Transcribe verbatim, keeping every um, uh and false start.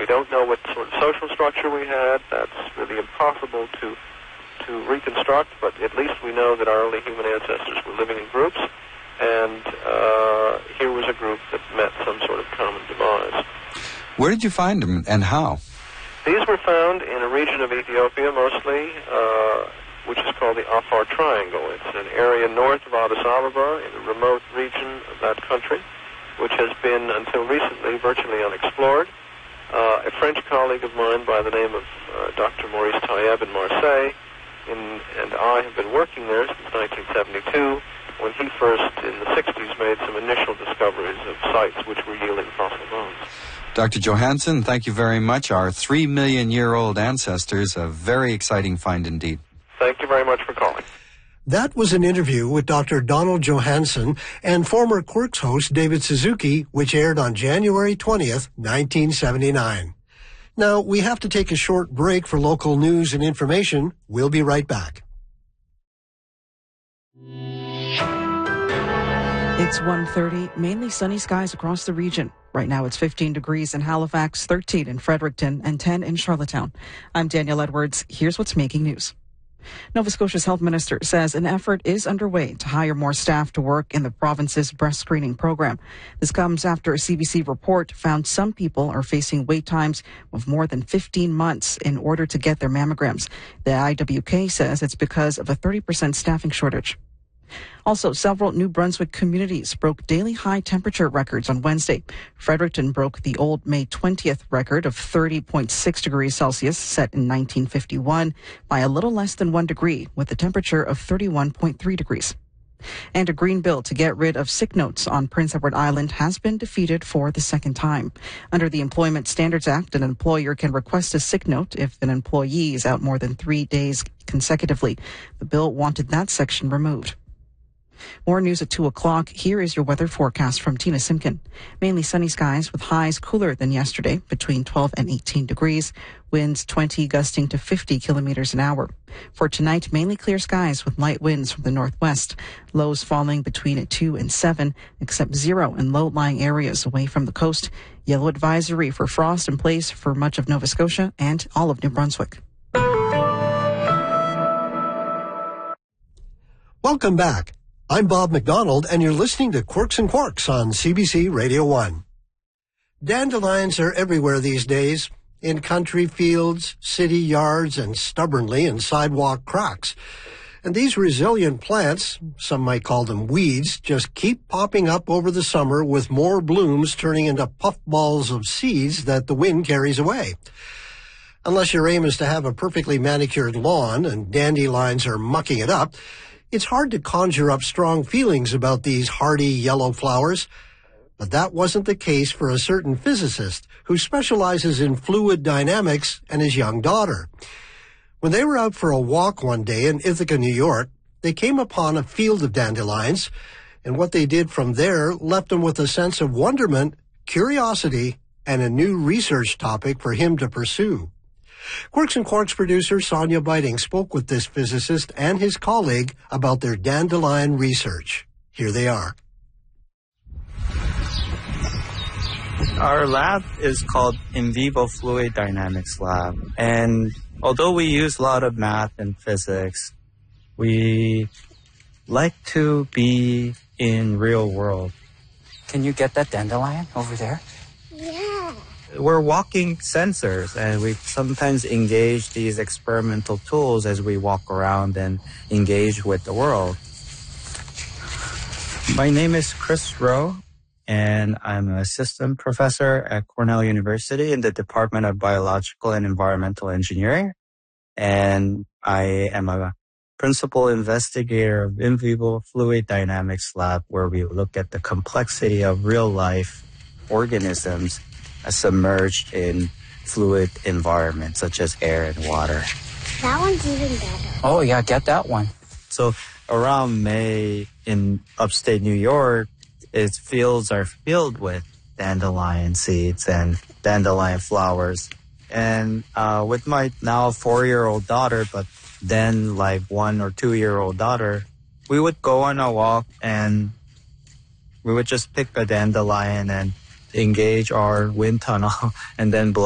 don't know what sort of social structure we had. That's really impossible to to reconstruct, but at least we know that our early human ancestors were living in groups, and uh, here was a group that met some sort of common demise. Where did you find them, and how? These were found in a region of Ethiopia, mostly, uh, which is called the Afar Triangle. It's an area north of Addis Ababa, in a remote region of that country, which has been, until recently, virtually unexplored. Uh, a French colleague of mine by the name of uh, Doctor Maurice Tayeb in Marseille in, and I have been working there since nineteen seventy-two, when he first, in the sixties, made some initial discoveries of sites which were yielding fossil bones. Doctor Johansen, thank you very much. Our three million year old ancestors, a very exciting find indeed. Thank you very much for calling. That was an interview with Doctor Donald Johansen and former Quirks host David Suzuki, which aired on January twentieth, nineteen seventy-nine. Now, we have to take a short break for local news and information. We'll be right back. It's one thirty, mainly sunny skies across the region. Right now it's fifteen degrees in Halifax, thirteen in Fredericton, and ten in Charlottetown. I'm Danielle Edwards. Here's what's making news. Nova Scotia's health minister says an effort is underway to hire more staff to work in the province's breast screening program. This comes after a C B C report found some people are facing wait times of more than fifteen months in order to get their mammograms. The I W K says it's because of a thirty percent staffing shortage. Also, several New Brunswick communities broke daily high temperature records on Wednesday. Fredericton broke the old May twentieth record of thirty point six degrees Celsius set in nineteen fifty-one by a little less than one degree, with a temperature of thirty-one point three degrees. And a green bill to get rid of sick notes on Prince Edward Island has been defeated for the second time. Under the Employment Standards Act, an employer can request a sick note if an employee is out more than three days consecutively. The bill wanted that section removed. More news at two o'clock. Here is your weather forecast from Tina Simkin. Mainly sunny skies with highs cooler than yesterday, between twelve and eighteen degrees. Winds twenty gusting to fifty kilometers an hour. For tonight, mainly clear skies with light winds from the northwest. Lows falling between two and seven, except zero in low-lying areas away from the coast. Yellow advisory for frost in place for much of Nova Scotia and all of New Brunswick. Welcome back. I'm Bob McDonald, and you're listening to Quirks and Quarks on C B C Radio one. Dandelions are everywhere these days, in country fields, city yards, and stubbornly in sidewalk cracks. And these resilient plants, some might call them weeds, just keep popping up over the summer with more blooms turning into puffballs of seeds that the wind carries away. Unless your aim is to have a perfectly manicured lawn and dandelions are mucking it up, it's hard to conjure up strong feelings about these hardy yellow flowers. But that wasn't the case for a certain physicist who specializes in fluid dynamics and his young daughter. When they were out for a walk one day in Ithaca, New York, they came upon a field of dandelions, and what they did from there left them with a sense of wonderment, curiosity, and a new research topic for him to pursue. Quirks and Quarks producer Sonia Biting spoke with this physicist and his colleague about their dandelion research. Here they are. Our lab is called In Vivo Fluid Dynamics Lab. And although we use a lot of math and physics, we like to be in real world. Can you get that dandelion over there? Yeah. We're walking sensors, and we sometimes engage these experimental tools as we walk around and engage with the world. My name is Chris Rowe, and I'm an assistant professor at Cornell University in the Department of Biological and Environmental Engineering. And I am a principal investigator of In Vivo Fluid Dynamics Lab, where we look at the complexity of real-life organisms submerged in fluid environments such as air and water. That one's even better. Oh, yeah, get that one. So around May in upstate New York, its fields are filled with dandelion seeds and dandelion flowers. And uh, with my now four-year-old daughter, but then like one or two-year-old daughter, we would go on a walk and we would just pick a dandelion and engage our wind tunnel and then blow